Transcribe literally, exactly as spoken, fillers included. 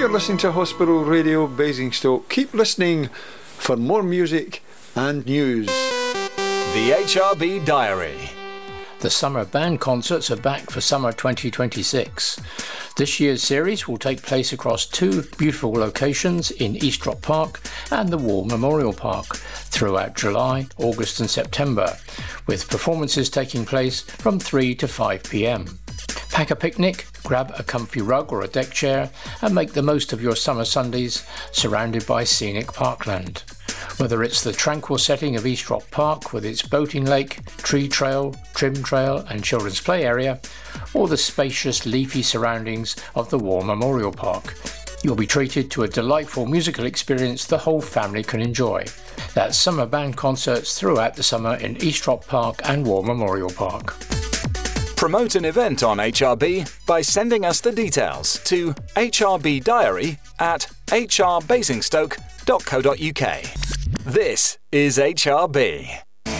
You're listening to Hospital Radio Basingstoke. Keep listening for more music and news. The H R B Diary. The summer band concerts are back for summer twenty twenty-six. This year's series will take place across two beautiful locations in Eastrop Park and the War Memorial Park throughout July, August and September, with performances taking place from three to five p m. Pack a picnic, grab a comfy rug or a deck chair and make the most of your summer Sundays surrounded by scenic parkland. Whether it's the tranquil setting of Eastrop Park with its boating lake, tree trail, trim trail and children's play area, or the spacious leafy surroundings of the War Memorial Park, you'll be treated to a delightful musical experience the whole family can enjoy. That's summer band concerts throughout the summer in Eastrop Park and War Memorial Park. Promote an event on H R B by sending us the details to h r b diary at h r basingstoke dot co dot u k. This is H R B.